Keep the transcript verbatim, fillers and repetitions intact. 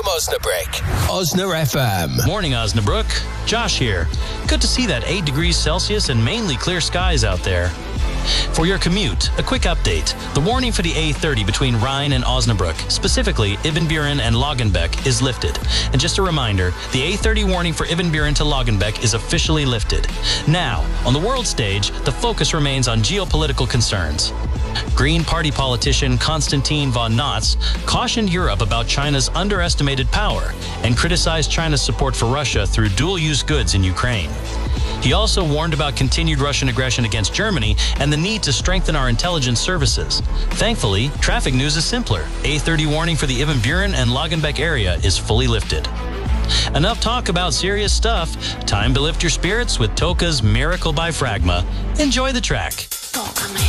from Osnabrück. Osna F M. Morning, Osnabrück. Josh here. Good to see that eight degrees Celsius and mainly clear skies out there. For your commute, a quick update. The warning for the A thirty between Rhein and Osnabrück, specifically Ibn Buren and Lagenbeck, is lifted. And just a reminder, the A thirty warning for Ibn Buren to Lagenbeck is officially lifted. Now, on the world stage, the focus remains on geopolitical concerns. Green Party politician Konstantin von Notz cautioned Europe about China's underestimated power and criticized China's support for Russia through dual-use goods in Ukraine. He also warned about continued Russian aggression against Germany and the need to strengthen our intelligence services. Thankfully, traffic news is simpler. A thirty warning for the Ibn Buren and Lagenbeck area is fully lifted. Enough talk about serious stuff. Time to lift your spirits with Toka's Miracle by Fragma. Enjoy the track.